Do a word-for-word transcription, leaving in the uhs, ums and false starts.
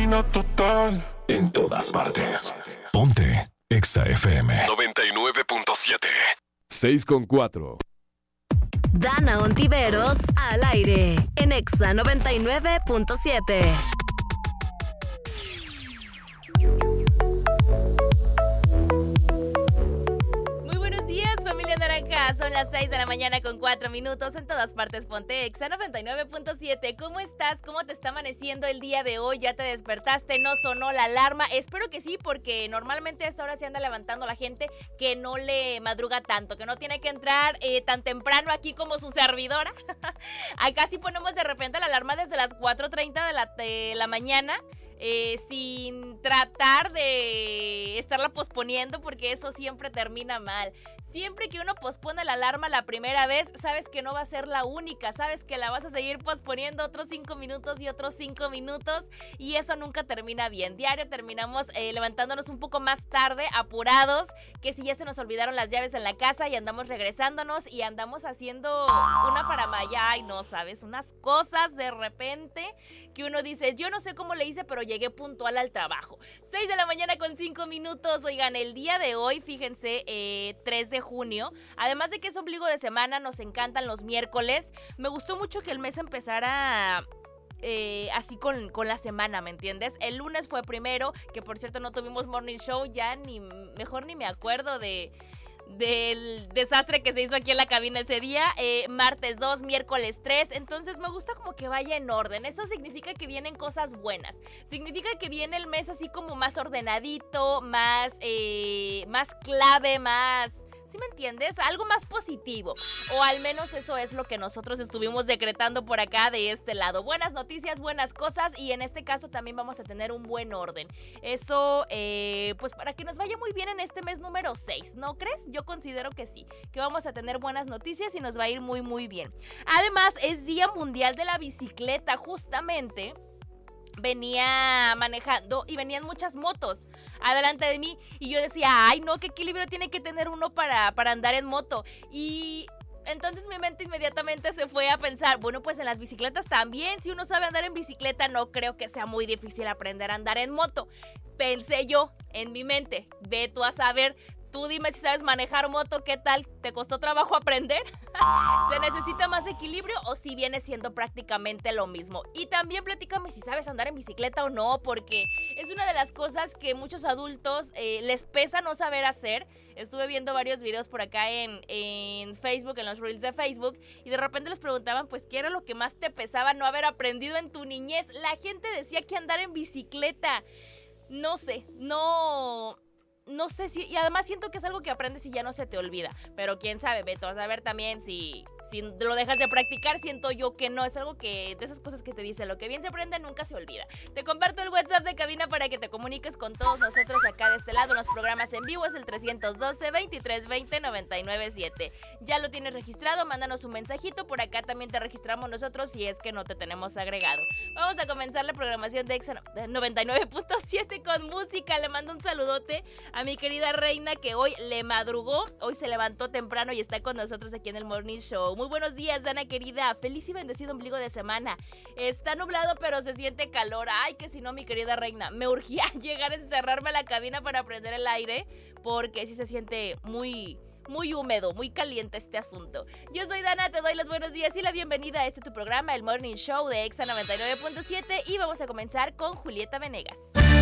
adrenalina total. En todas partes. Ponte Exa F M noventa y nueve punto siete. seis con cuatro. Dana Ontiveros al aire en Exa noventa y nueve punto siete. Son las seis de la mañana con cuatro minutos. En todas partes ponte Exa noventa y nueve punto siete. ¿Cómo estás? ¿Cómo te está amaneciendo el día de hoy? ¿Ya te despertaste? ¿No sonó la alarma? Espero que sí, porque normalmente a esta hora se anda levantando la gente que no le madruga tanto, que no tiene que entrar eh, tan temprano aquí como su servidora. Acá sí ponemos de repente la alarma desde las cuatro treinta de la, de la mañana. Eh, sin tratar de estarla posponiendo, porque eso siempre termina mal. Siempre que uno pospone la alarma la primera vez, sabes que no va a ser la única, sabes que la vas a seguir posponiendo otros cinco minutos y otros cinco minutos, y eso nunca termina bien. Diario terminamos eh, levantándonos un poco más tarde, apurados, que si ya se nos olvidaron las llaves en la casa y andamos regresándonos y andamos haciendo una faramaya, ay no, sabes, unas cosas de repente que uno dice, yo no sé cómo le hice, pero llegué puntual al trabajo. seis de la mañana con cinco minutos. Oigan, el día de hoy, fíjense, eh, tres de junio, además de que es ombligo de semana, nos encantan los miércoles. Me gustó mucho que el mes empezara eh, así con, con la semana, ¿me entiendes? El lunes fue primero, que por cierto no tuvimos morning show, ya ni mejor ni me acuerdo de... del desastre que se hizo aquí en la cabina ese día. eh, Martes dos, miércoles tres. Entonces me gusta como que vaya en orden. Eso significa que vienen cosas buenas. Significa que viene el mes así como más ordenadito, más, eh, más clave, más... ¿Sí me entiendes? Algo más positivo. O al menos eso es lo que nosotros estuvimos decretando por acá de este lado. Buenas noticias, buenas cosas, y en este caso también vamos a tener un buen orden. Eso, eh, pues para que nos vaya muy bien en este mes número seis, ¿no crees? Yo considero que sí, que vamos a tener buenas noticias y nos va a ir muy muy bien. Además, es Día Mundial de la Bicicleta, justamente. Venía manejando y venían muchas motos adelante de mí y yo decía, ay no, qué equilibrio tiene que tener uno para, para andar en moto. Y entonces mi mente inmediatamente se fue a pensar, bueno, pues en las bicicletas también, si uno sabe andar en bicicleta, no creo que sea muy difícil aprender a andar en moto. Pensé yo en mi mente, ve tú a saber. Tú dime si sabes manejar moto, ¿qué tal? ¿Te costó trabajo aprender? ¿Se necesita más equilibrio o si viene siendo prácticamente lo mismo? Y también platícame si sabes andar en bicicleta o no, porque es una de las cosas que muchos adultos eh, les pesa no saber hacer. Estuve viendo varios videos por acá en, en Facebook, en los Reels de Facebook, y de repente les preguntaban, pues, ¿qué era lo que más te pesaba no haber aprendido en tu niñez? La gente decía que andar en bicicleta, no sé, no... No sé si, y además siento que es algo que aprendes y ya no se te olvida, pero quién sabe, Beto, vas a ver también si, si lo dejas de practicar, siento yo que no, es algo que, de esas cosas que te dice, lo que bien se aprende nunca se olvida. Te comparto el WhatsApp de cabina para que te comuniques con todos nosotros acá de este lado, los programas en vivo es el trescientos doce, veintitrés veinte, noventa y nueve siete. Ya lo tienes registrado, mándanos un mensajito, por acá también te registramos nosotros si es que no te tenemos agregado. Vamos a comenzar la programación de Exa noventa y nueve punto siete con música, le mando un saludote a mi querida Reina que hoy le madrugó, hoy se levantó temprano y está con nosotros aquí en el Morning Show. Muy buenos días, Dana querida, feliz y bendecido ombligo de semana. Está nublado pero se siente calor, ay que si no mi querida Reina, me urgía llegar a encerrarme a la cabina para prender el aire porque sí se siente muy... muy húmedo, muy caliente este asunto. Yo soy Dana, te doy los buenos días y la bienvenida a este tu programa, el Morning Show de Exa noventa y nueve punto siete, y vamos a comenzar con Julieta Venegas.